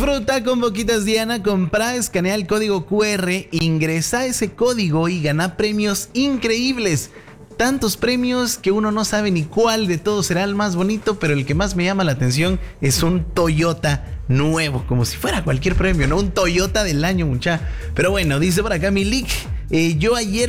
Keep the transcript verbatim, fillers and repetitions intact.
Fruta con boquitas Diana, compra, escanea el código Q R, ingresa ese código y gana premios increíbles. Tantos premios que uno no sabe ni cuál de todos será el más bonito, pero el que más me llama la atención es un Toyota nuevo, como si fuera cualquier premio, ¿no? Un Toyota del año, mucha. Pero bueno, dice por acá Milik, eh, yo ayer